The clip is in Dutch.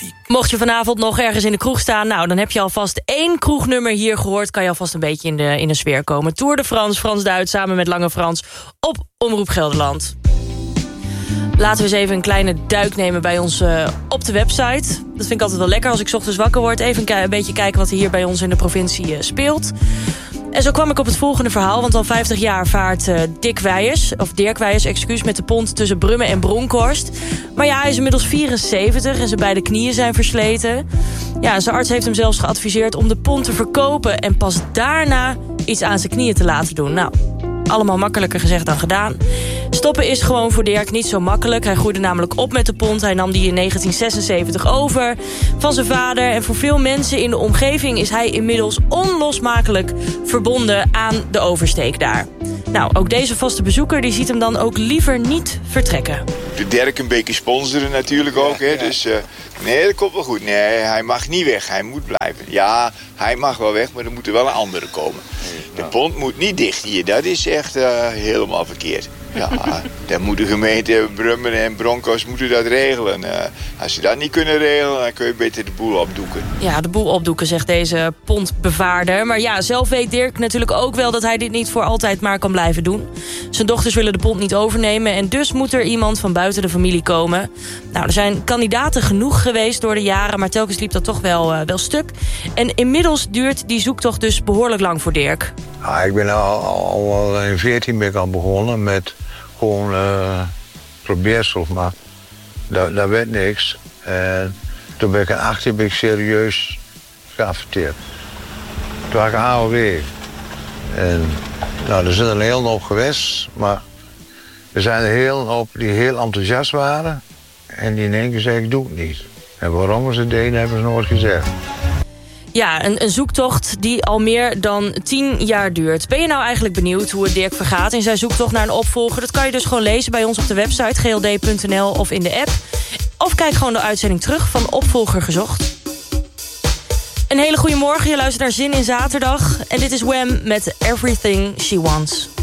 Mocht je vanavond nog ergens in de kroeg staan... nou, dan heb je alvast 1 kroegnummer hier gehoord. Kan je alvast een beetje in de sfeer komen. Tour de France, Frans-Duits, samen met Lange Frans... op Omroep Gelderland. Laten we eens even een kleine duik nemen bij ons op de website. Dat vind ik altijd wel lekker als ik 's ochtends wakker word. Even een beetje kijken wat er hier bij ons in de provincie speelt. En zo kwam ik op het volgende verhaal. Want al 50 jaar vaart Dirk Wijers, met de pont tussen Brummen en Bronkhorst. Maar ja, hij is inmiddels 74 en zijn beide knieën zijn versleten. Ja, zijn arts heeft hem zelfs geadviseerd om de pont te verkopen... en pas daarna iets aan zijn knieën te laten doen. Nou, allemaal makkelijker gezegd dan gedaan. Stoppen is gewoon voor Dirk niet zo makkelijk. Hij groeide namelijk op met de pont. Hij nam die in 1976 over van zijn vader. En voor veel mensen in de omgeving is hij inmiddels onlosmakelijk verbonden aan de oversteek daar. Nou, ook deze vaste bezoeker die ziet hem dan ook liever niet vertrekken. De Dirk een beetje sponsoren natuurlijk ook. Hè? Dus nee, dat komt wel goed. Nee, hij mag niet weg. Hij moet blijven. Ja, hij mag wel weg, maar er moet er wel een andere komen. De pont moet niet dicht hier. Dat is echt helemaal verkeerd. Ja, dan moet de gemeente Brummen en Bronkhorst moeten dat regelen. Als ze dat niet kunnen regelen, dan kun je beter de boel opdoeken. Ja, de boel opdoeken, zegt deze pontbevaarder. Maar ja, zelf weet Dirk natuurlijk ook wel dat hij dit niet voor altijd maar kan blijven doen. Zijn dochters willen de pont niet overnemen en dus moet er iemand van buiten de familie komen. Nou, er zijn kandidaten genoeg geweest door de jaren, maar telkens liep dat toch wel stuk. En inmiddels duurt die zoektocht dus behoorlijk lang voor Dirk. Ja, ik ben al in 14 ben ik al begonnen met gewoon probeersels, maar dat werd niks. En toen ben ik in 18 ben ik serieus geaffecteerd. Toen had ik AOW. En nou, er zijn er een hele hoop geweest, maar er zijn er heel hoop die heel enthousiast waren. En die in één keer zeggen, ik doe het niet. En waarom ze het deden, hebben ze nooit gezegd. Ja, een zoektocht die al meer dan 10 jaar duurt. Ben je nou eigenlijk benieuwd hoe het Dirk vergaat in zijn zoektocht naar een opvolger? Dat kan je dus gewoon lezen bij ons op de website gld.nl of in de app. Of kijk gewoon de uitzending terug van Opvolger Gezocht. Een hele goede morgen, je luistert naar Zin in Zaterdag. En dit is Wham met Everything She Wants.